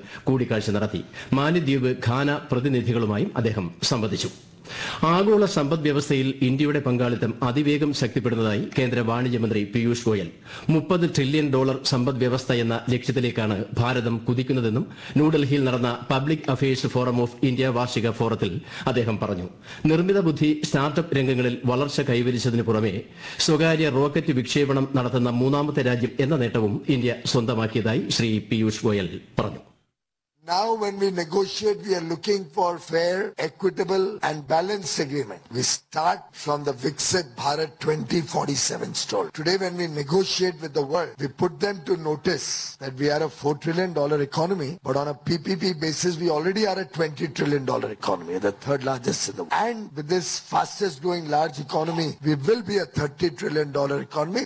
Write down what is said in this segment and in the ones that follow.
കൂടിക്കാഴ്ച നടത്തി. മാലിദ്വീപ് ഘാന പ്രതിനിധികളുമായും അദ്ദേഹം സംവദിച്ചു. ആഗോള സമ്പദ് വ്യവസ്ഥയിൽ ഇന്ത്യയുടെ പങ്കാളിത്തം അതിവേഗം ശക്തിപ്പെടുന്നതായി കേന്ദ്ര വാണിജ്യമന്ത്രി പീയൂഷ് ഗോയൽ. $30 ട്രില്യൺ സമ്പദ് വ്യവസ്ഥ എന്ന ലക്ഷ്യത്തിലേക്കാണ് ഭാരതം കുതിക്കുന്നതെന്നും ന്യൂഡൽഹിയിൽ നടന്ന public affairs forum of India വാർഷിക ഫോറത്തിൽ അദ്ദേഹം പറഞ്ഞു. നിർമ്മിത ബുദ്ധി, സ്റ്റാർട്ടപ്പ് രംഗങ്ങളിൽ വളർച്ച കൈവരിച്ചതിനു പുറമെ സ്വകാര്യ റോക്കറ്റ് വിക്ഷേപണം നടത്തുന്ന മൂന്നാമത്തെ രാജ്യം എന്ന നേട്ടവും ഇന്ത്യ സ്വന്തമാക്കിയതായി ശ്രീ പീയൂഷ് ഗോയൽ പറഞ്ഞു. Now when we negotiate, we are looking for fair, equitable and balanced agreement. We start from the Viksit Bharat 2047 stall. Today when we negotiate with the world, we put them to notice that we are a $4 trillion economy, but on a PPP basis, we already are a $20 trillion economy, the third largest in the world. And with this fastest growing large economy, we will be a $30 trillion economy.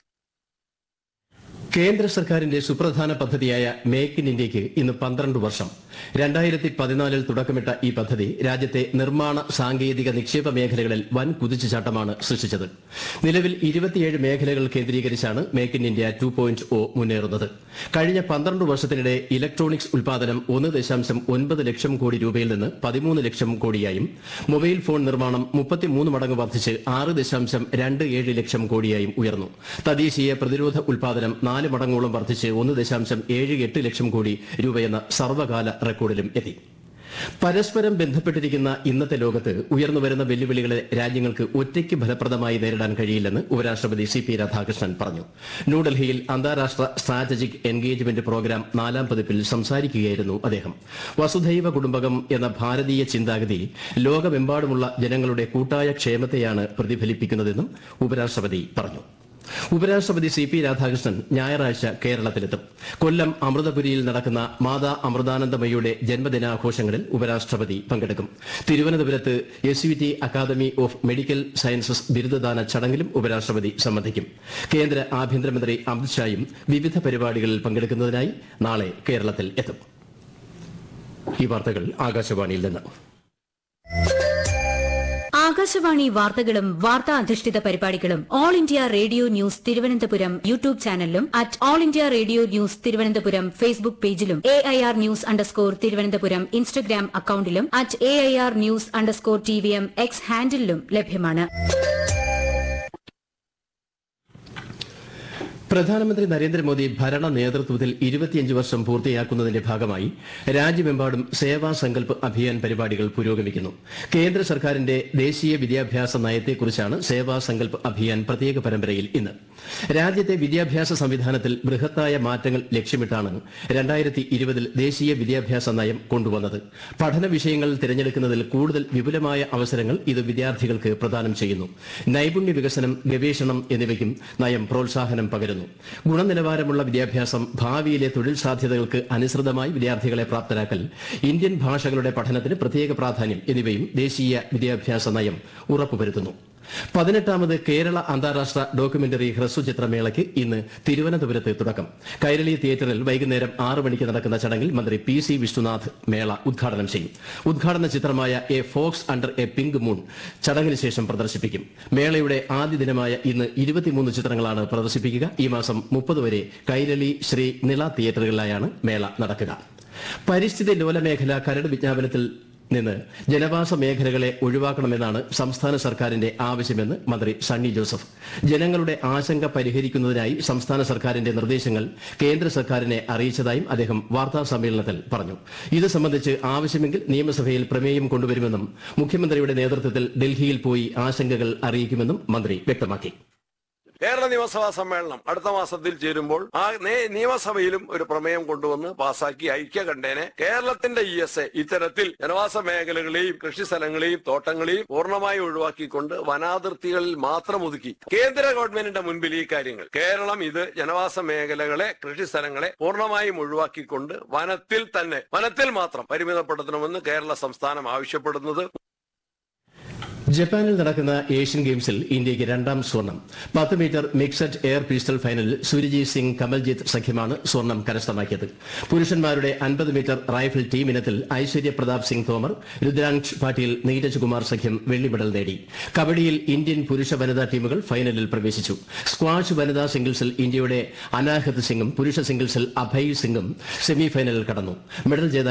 കേന്ദ്ര സർക്കാരിന്റെ സുപ്രധാന പദ്ധതിയായ make in ഇന്ത്യയ്ക്ക് ഇന്ന് 12 വർഷം. 2014 തുടക്കമിട്ട ഈ പദ്ധതി രാജ്യത്തെ നിർമ്മാണ, സാങ്കേതിക, നിക്ഷേപ മേഖലകളിൽ വൻ കുതിച്ചുചാട്ടമാണ് സൃഷ്ടിച്ചത്. നിലവിൽ 27 മേഖലകൾ കേന്ദ്രീകരിച്ചാണ് മേക്ക് ഇൻ ഇന്ത്യ 2.0 മുന്നേറുന്നത്. കഴിഞ്ഞ 12 വർഷത്തിനിടെ ഇലക്ട്രോണിക്സ് ഉൽപാദനം 1.9 ലക്ഷം കോടി രൂപയിൽ നിന്ന് 13 ലക്ഷം കോടിയായും, മൊബൈൽ ഫോൺ നിർമ്മാണം 33 മടങ്ങ് വർദ്ധിച്ച് 6.27 ലക്ഷം കോടിയായും ഉയർന്നു. തദ്ദേശീയ പ്രതിരോധ ഉൽപാദനം 4 മടങ്ങോളം വർദ്ധിച്ച് 1.78 ലക്ഷം കോടി രൂപയെന്ന സർവ്വകാല റെക്കോർഡിലും എത്തി. പരസ്പരം ബന്ധപ്പെട്ടിരിക്കുന്ന ഇന്നത്തെ ലോകത്ത് ഉയർന്നുവരുന്ന വെല്ലുവിളികളെ രാജ്യങ്ങൾക്ക് ഒറ്റയ്ക്ക് ഫലപ്രദമായി നേരിടാൻ കഴിയില്ലെന്ന് ഉപരാഷ്ട്രപതി CP രാധാകൃഷ്ണൻ പറഞ്ഞു. ന്യൂഡൽഹിയിൽ അന്താരാഷ്ട്ര സ്ട്രാറ്റജിക് എൻഗേജ്മെന്റ് പ്രോഗ്രാം 4ാം പതിപ്പിൽ സംസാരിക്കുകയായിരുന്നു അദ്ദേഹം. വസുധൈവ കുടുംബകം എന്ന ഭാരതീയ ചിന്താഗതി ലോകമെമ്പാടുമുള്ള ജനങ്ങളുടെ കൂട്ടായ ക്ഷേമത്തെയാണ് പ്രതിഫലിപ്പിക്കുന്നതെന്നും ഉപരാഷ്ട്രപതി പറഞ്ഞു. ഉപരാഷ്ട്രപതി CP രാധാകൃഷ്ണൻ ഞായറാഴ്ച കേരളത്തിലെത്തും. കൊല്ലം അമൃതപുരിയിൽ നടക്കുന്ന മാതാ അമൃതാനന്ദമയിയുടെ ജന്മദിനാഘോഷങ്ങളിൽ ഉപരാഷ്ട്രപതി പങ്കെടുക്കും. തിരുവനന്തപുരത്ത് SUT academy of medical sciences ബിരുദദാന ചടങ്ങിലും ഉപരാഷ്ട്രപതി സംബന്ധിക്കും. കേന്ദ്ര ആഭ്യന്തരമന്ത്രി അമിത്ഷായും വിവിധ പരിപാടികളിൽ പങ്കെടുക്കുന്നതിനായി നാളെ കേരളത്തിൽ എത്തും. ഈ വാർത്തകൾ ആകാശവാണിയിൽ നിന്ന്. ആകാശവാണി വാർത്തകളും വാർത്താ അധിഷ്ഠിത പരിപാടികളും all India radio news Thiruvananthapuram YouTube ചാനലിലും all India radio news Thiruvananthapuram Facebook പേജിലും AIR ന്യൂസ് _ ഇൻസ്റ്റഗ്രാം അക്കൌണ്ടിലും @AIR ന്യൂസ് _ TVM X ഹാൻഡിലും ലഭ്യമാണ്. പ്രധാനമന്ത്രി നരേന്ദ്രമോദി ഭരണ നേതൃത്വത്തിൽ 25 വർഷം പൂർത്തിയാക്കുന്നതിന്റെ ഭാഗമായി രാജ്യമെമ്പാടും സേവാ സങ്കൽപ് അഭിയാൻ പരിപാടികൾ പുരോഗമിക്കുന്നു. കേന്ദ്ര സർക്കാരിന്റെ ദേശീയ വിദ്യാഭ്യാസ നയത്തെക്കുറിച്ചാണ് സേവാ സങ്കൽപ് അഭിയാൻ പ്രത്യേക പരമ്പരയിൽ ഇന്ന്. രാജ്യത്തെ വിദ്യാഭ്യാസ സംവിധാനത്തിൽ ബൃഹത്തായ മാറ്റങ്ങൾ ലക്ഷ്യമിട്ടാണ് 2020 ദേശീയ വിദ്യാഭ്യാസ നയം കൊണ്ടുവന്നത്. പഠന വിഷയങ്ങൾ തിരഞ്ഞെടുക്കുന്നതിൽ കൂടുതൽ വിപുലമായ അവസരങ്ങൾ ഇത് വിദ്യാർത്ഥികൾക്ക് പ്രദാനം ചെയ്യുന്നു. നൈപുണ്യ വികസനം, ഗവേഷണം എന്നിവയ്ക്കും നയം പ്രോത്സാഹനം പകരുന്നു. ഗുണനിലവാരമുള്ള വിദ്യാഭ്യാസം, ഭാവിയിലെ തൊഴിൽ സാധ്യതകൾക്ക് അനുസൃതമായി വിദ്യാർത്ഥികളെ പ്രാപ്തരാക്കൽ, ഇന്ത്യൻ ഭാഷകളുടെ പഠനത്തിന് പ്രത്യേക പ്രാധാന്യം എന്നിവയും ദേശീയ വിദ്യാഭ്യാസ നയം ഉറപ്പുവരുത്തുന്നു. 18ാമത് കേരള അന്താരാഷ്ട്ര ഡോക്യുമെന്ററി ഹ്രസ്വചിത്രമേളയ്ക്ക് ഇന്ന് തിരുവനന്തപുരത്ത് തുടക്കം. കൈരളി തിയേറ്ററിൽ വൈകുന്നേരം 6 മണിക്ക് നടക്കുന്ന ചടങ്ങിൽ മന്ത്രി PC വിഷ്ണുനാഥ് മേള ഉദ്ഘാടനം ചെയ്യും. ഉദ്ഘാടന ചിത്രമായ A Fox under A pink moon ചടങ്ങിന് ശേഷം പ്രദർശിപ്പിക്കും. മേളയുടെ ആദ്യ ദിനമായ ഇന്ന് 23 ചിത്രങ്ങളാണ് പ്രദർശിപ്പിക്കുക. ഈ മാസം 30 വരെ കൈരളി, ശ്രീ നിള തിയേറ്ററുകളിലായാണ് മേള നടക്കുക. പരിസ്ഥിതി ലോല മേഖല കരട് വിജ്ഞാപനത്തിൽ നിന്ന് ജനവാസ മേഖലകളെ ഒഴിവാക്കണമെന്നാണ് സംസ്ഥാന സർക്കാരിന്റെ ആവശ്യമെന്ന് മന്ത്രി സണ്ണി ജോസഫ്. ജനങ്ങളുടെ ആശങ്ക പരിഹരിക്കുന്നതിനായി സംസ്ഥാന സർക്കാരിന്റെ നിർദ്ദേശങ്ങൾ കേന്ദ്ര സർക്കാരിനെ അറിയിച്ചതായും അദ്ദേഹം വാർത്താ സമ്മേളനത്തിൽ പറഞ്ഞു. ഇത് സംബന്ധിച്ച് ആവശ്യമെങ്കിൽ നിയമസഭയിൽ പ്രമേയം കൊണ്ടുവരുമെന്നും മുഖ്യമന്ത്രിയുടെ നേതൃത്വത്തിൽ ഡൽഹിയിൽ പോയി ആശങ്കകൾ അറിയിക്കുമെന്നും മന്ത്രി വ്യക്തമാക്കി. കേരള നിയമസഭാ സമ്മേളനം അടുത്ത മാസത്തിൽ ചേരുമ്പോൾ ആ നിയമസഭയിലും ഒരു പ്രമേയം കൊണ്ടുവന്ന് പാസാക്കി ഐക്യകണ്ഠേന കേരളത്തിന്റെ ESA ഇത്തരത്തിൽ ജനവാസ മേഖലകളെയും കൃഷിസ്ഥലങ്ങളെയും തോട്ടങ്ങളെയും പൂർണ്ണമായി ഒഴിവാക്കിക്കൊണ്ട് വനാതിർത്തികളിൽ മാത്രം ഒതുക്കി കേന്ദ്ര ഗവൺമെന്റിന്റെ മുൻപിൽ ഈ കാര്യങ്ങൾ കേരളം ഇത് ജനവാസ മേഖലകളെ, കൃഷിസ്ഥലങ്ങളെ പൂർണ്ണമായും ഒഴിവാക്കിക്കൊണ്ട് വനത്തിൽ മാത്രം പരിമിതപ്പെടുത്തണമെന്ന് കേരള സംസ്ഥാനം ആവശ്യപ്പെടുന്നത്. ജപ്പാനിൽ നടക്കുന്ന ഏഷ്യൻ ഗെയിംസിൽ ഇന്ത്യയ്ക്ക് 2ാം സ്വർണം. 10 മീറ്റർ മിക്സഡ് എയർ പിസ്റ്റൾ ഫൈനലിൽ സുരജിത് സിംഗ് കമൽജിത്ത് സഖ്യമാണ് സ്വർണം കരസ്ഥമാക്കിയത്. പുരുഷന്മാരുടെ 50 മീറ്റർ റൈഫിൾ ടീം ഇനത്തിൽ ഐശ്വര്യ പ്രതാപ് സിംഗ് തോമർ, രുദ്രാംശ് പാട്ടീൽ, നീരജ് കുമാർ സഖ്യം വെള്ളി മെഡൽ നേടി. കബഡിയിൽ ഇന്ത്യൻ പുരുഷ വനിതാ ടീമുകൾ ഫൈനലിൽ പ്രവേശിച്ചു. സ്ക്വാഷ് വനിതാ സിംഗിൾസിൽ ഇന്ത്യയുടെ അനാഹത് സിംഗും പുരുഷ സിംഗിൾസിൽ അഭയ് സിംഗും സെമിഫൈനലിൽ കടന്നു. മെഡൽ ജേതാക്കളായ